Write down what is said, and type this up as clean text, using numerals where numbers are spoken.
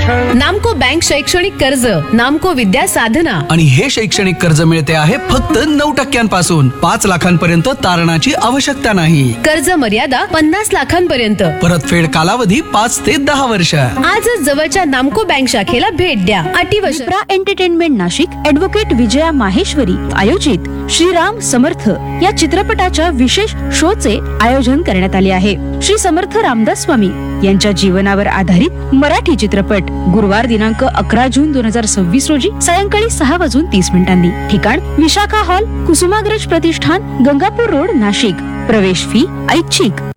शिक्षण. नामको बँक शैक्षणिक कर्ज, नामको विद्या साधना. आणि हे शैक्षणिक कर्ज मिळते आहे फक्त 9% 5 लाखांपर्यंत तारणाची आवश्यकता नाही. कर्ज मर्यादा 50 लाखांपर्यंत. परतफेड कालावधी 5 ते 10 वर्ष. आजच जवळच्या नामको बँक शाखेला भेट द्या. अटी व विप्रा एंटरटेनमेंट नाशिक ॲडव्होकेट विजया माहेश्वरी आयोजित श्रीराम समर्थ या चित्रपटाच्या विशेष शोचे आयोजन करण्यात आले आहे. श्री समर्थ रामदास स्वामी यांच्या जीवनावर आधारित मराठी चित्रपट गुरुवार दिनांक 11 जून 2026 रोजी सायंकाळी 6:30 ठिकाण विशाखा हॉल, कुसुमाग्रज प्रतिष्ठान, गंगापूर रोड, नाशिक. प्रवेश फी ऐच्छिक